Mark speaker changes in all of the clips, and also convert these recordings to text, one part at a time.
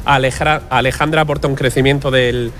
Speaker 1: Alejandra aporta un crecimiento del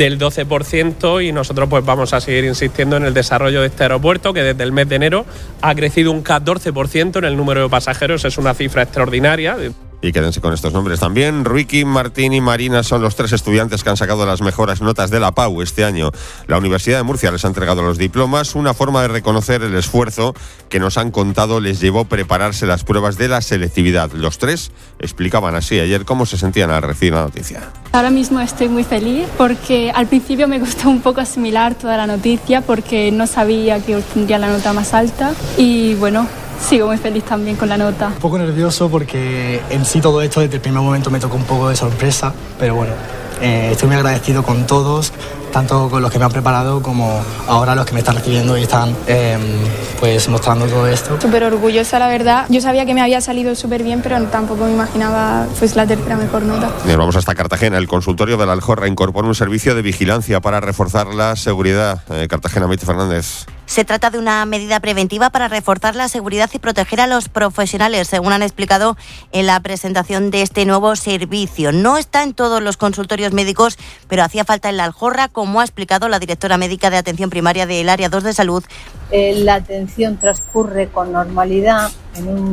Speaker 1: 12% y nosotros pues vamos a seguir insistiendo en el desarrollo de este aeropuerto, que desde el mes de enero ha crecido un 14% en el número de pasajeros. Es una cifra extraordinaria.
Speaker 2: Y quédense con estos nombres también. Ruiki, Martín y Marina son los 3 estudiantes que han sacado las mejores notas de la PAU este año. La Universidad de Murcia les ha entregado los diplomas, una forma de reconocer el esfuerzo que nos han contado les llevó prepararse las pruebas de la selectividad. Los 3 explicaban así ayer cómo se sentían al recibir la noticia.
Speaker 3: Ahora mismo estoy muy feliz porque al principio me costó un poco asimilar toda la noticia porque no sabía que obtendría la nota más alta y bueno, sigo muy feliz también con la nota.
Speaker 4: Un poco nervioso porque en sí todo esto desde el primer momento me tocó un poco de sorpresa, pero bueno, estoy muy agradecido con todos, tanto con los que me han preparado como ahora los que me están recibiendo y están pues mostrando todo esto.
Speaker 5: Súper orgullosa, la verdad. Yo sabía que me había salido súper bien, pero tampoco me imaginaba pues la tercera mejor nota.
Speaker 2: Nos vamos hasta Cartagena. El consultorio de la Aljorra incorpora un servicio de vigilancia para reforzar la seguridad. Cartagena, Maite Fernández.
Speaker 6: Se trata de una medida preventiva para reforzar la seguridad y proteger a los profesionales, según han explicado en la presentación de este nuevo servicio. No está en todos los consultorios médicos, pero hacía falta en la Aljorra, como ha explicado la directora médica de atención primaria del Área 2 de Salud.
Speaker 7: La atención transcurre con normalidad en un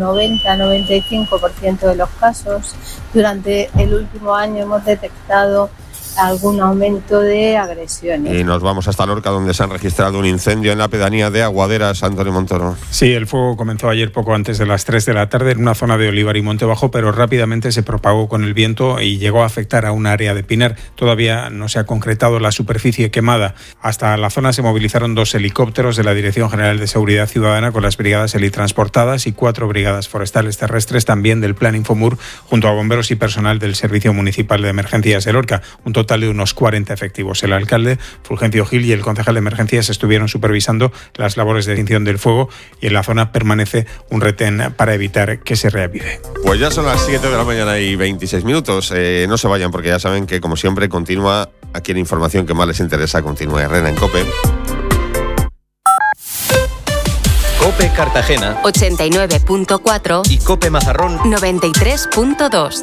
Speaker 7: 90-95% de los casos. Durante el último año hemos detectado algún aumento de agresiones.
Speaker 2: Y nos vamos hasta Lorca, donde se han registrado un incendio en la pedanía de Aguaderas. Antonio Montoro.
Speaker 8: Sí, el fuego comenzó ayer poco antes de las 3 de la tarde en una zona de olivar y monte bajo, pero rápidamente se propagó con el viento y llegó a afectar a un área de pinar. Todavía no se ha concretado la superficie quemada. Hasta la zona se movilizaron 2 helicópteros de la Dirección General de Seguridad Ciudadana con las brigadas helitransportadas y 4 brigadas forestales terrestres, también del Plan Infomur, junto a bomberos y personal del Servicio Municipal de Emergencias de Lorca. Un total de unos 40 efectivos. El alcalde, Fulgencio Gil, y el concejal de emergencias estuvieron supervisando las labores de extinción del fuego y en la zona permanece un retén para evitar que se reavive.
Speaker 2: Pues ya son las 7 de la mañana y 26 minutos. No se vayan porque ya saben que, como siempre, continúa aquí la información que más les interesa. Continúa Herrera en COPE.
Speaker 9: COPE Cartagena
Speaker 10: 89.4
Speaker 9: y COPE Mazarrón
Speaker 10: 93.2.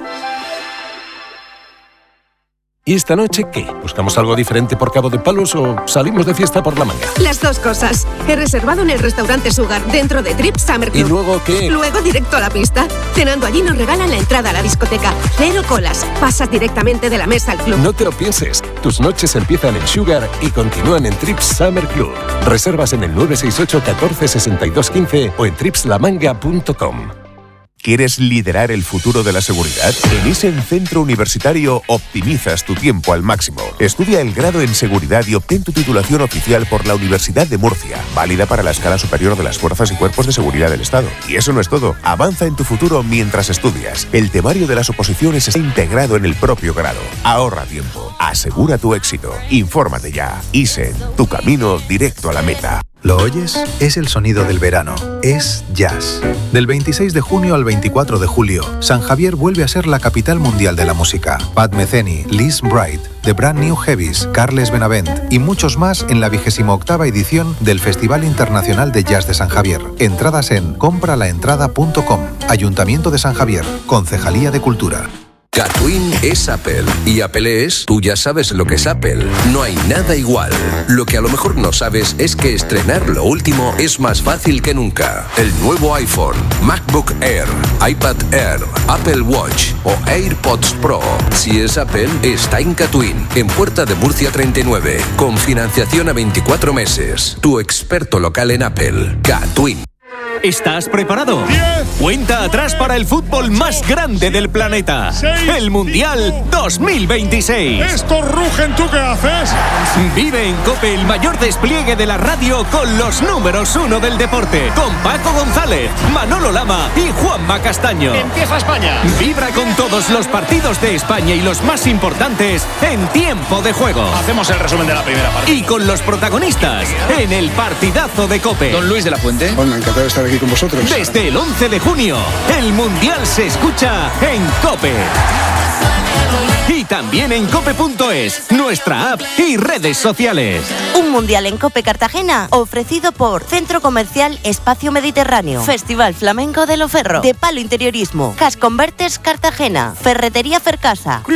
Speaker 11: ¿Y esta noche qué? ¿Buscamos algo diferente por Cabo de Palos o salimos de fiesta por La Manga?
Speaker 12: Las dos cosas. He reservado en el restaurante Sugar, dentro de Trips Summer Club.
Speaker 11: ¿Y luego qué?
Speaker 12: Luego directo a la pista. Cenando allí nos regalan la entrada a la discoteca. 0 colas. Pasas directamente de la mesa al club.
Speaker 11: No te lo pienses. Tus noches empiezan en Sugar y continúan en Trips Summer Club. Reservas en el 968 14 62 15 o en tripslamanga.com.
Speaker 13: ¿Quieres liderar el futuro de la seguridad? En Isen Centro Universitario optimizas tu tiempo al máximo. Estudia el grado en seguridad y obtén tu titulación oficial por la Universidad de Murcia, válida para la escala superior de las fuerzas y cuerpos de seguridad del Estado. Y eso no es todo. Avanza en tu futuro mientras estudias. El temario de las oposiciones está integrado en el propio grado. Ahorra tiempo. Asegura tu éxito. Infórmate ya. Isen, tu camino directo a la meta.
Speaker 14: ¿Lo oyes? Es el sonido del verano. Es jazz. Del 26 de junio al 24 de julio, San Javier vuelve a ser la capital mundial de la música. Pat Metheny, Liz Bright, The Brand New Heavies, Carles Benavent y muchos más en la 28ª edición del Festival Internacional de Jazz de San Javier. Entradas en compralaentrada.com. Ayuntamiento de San Javier. Concejalía de Cultura.
Speaker 15: Catwin es Apple y Apple es, tú ya sabes lo que es Apple, no hay nada igual. Lo que a lo mejor no sabes es que estrenar lo último es más fácil que nunca. El nuevo iPhone, MacBook Air, iPad Air, Apple Watch o AirPods Pro. Si es Apple, está en Catwin, en Puerta de Murcia 39, con financiación a 24 meses. Tu experto local en Apple, Catwin.
Speaker 16: ¿Estás preparado?
Speaker 17: 10.
Speaker 16: Cuenta atrás para el fútbol más grande del planeta.
Speaker 17: 6.
Speaker 16: El Mundial 2026.
Speaker 17: Estos rugen, ¿tú qué haces?
Speaker 16: Vive en COPE el mayor despliegue de la radio con los números 1 del deporte. Con Paco González, Manolo Lama y Juanma Castaño.
Speaker 17: Empieza España.
Speaker 16: Vibra con todos los partidos de España y los más importantes en tiempo de juego.
Speaker 17: Hacemos el resumen de la primera parte.
Speaker 16: Y con los protagonistas en el partidazo de COPE.
Speaker 17: Don Luis de la Fuente.
Speaker 18: Hola, encantado de estar aquí con vosotros.
Speaker 16: Desde el 11 de junio, el Mundial se escucha en COPE. Y también en cope.es, nuestra app y redes sociales.
Speaker 6: Un Mundial en COPE Cartagena, ofrecido por Centro Comercial Espacio Mediterráneo, Festival Flamenco de Loferro, De Palo Interiorismo, Casconvertes Cartagena, Ferretería Fercasa.